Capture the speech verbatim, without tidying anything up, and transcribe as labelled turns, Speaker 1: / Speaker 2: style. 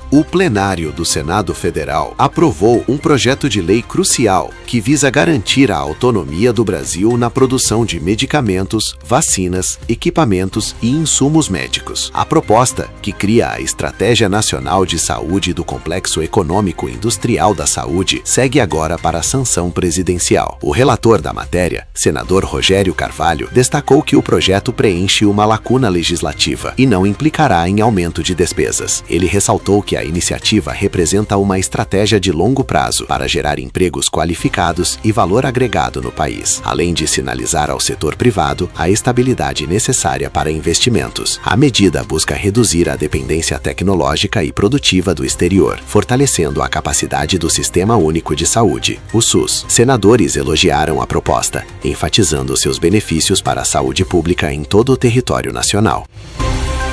Speaker 1: O plenário do Senado Federal aprovou um projeto de lei crucial que visa garantir a autonomia do Brasil na produção de medicamentos, vacinas, equipamentos e insumos médicos. A proposta, que cria a Estratégia Nacional de Saúde do Complexo Econômico Industrial da Saúde, segue agora para a sanção presidencial. O relator da matéria, senador Rogério Carvalho, destacou que o projeto preenche uma lacuna legislativa e não implicará em aumento de despesas. Ele ressaltou que a iniciativa representa uma estratégia de longo prazo para gerar empregos qualificados e valor agregado no país, além de sinalizar ao setor privado a estabilidade necessária para investimentos. A medida busca reduzir a dependência tecnológica e produtiva do exterior, fortalecendo a capacidade do Sistema Único de Saúde, o SUS. Senadores elogiaram a proposta, enfatizando seus benefícios para a saúde pública em todo o território nacional.